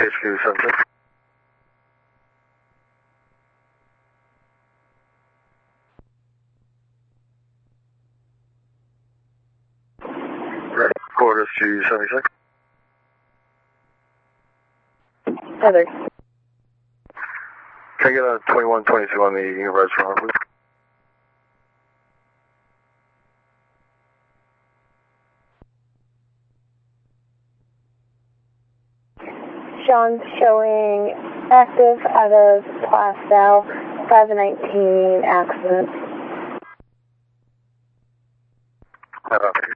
HQ 76. Quarters to 76. Heather. Can I get a 2122 on the Universal front, please? Sean showing active out of Plastow, 519 accident. Thank you.